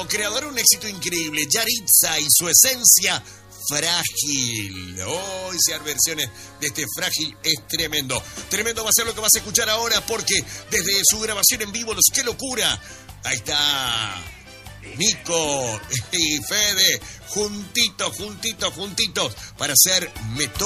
creador, un éxito increíble. Yaritza y su esencia Frágil. Oh, iniciar versiones de este Frágil es tremendo. Tremendo va a ser lo que vas a escuchar ahora, porque desde su grabación en vivo, Los Qué Locura, ahí está Nico y Fede, juntitos, para hacer Meto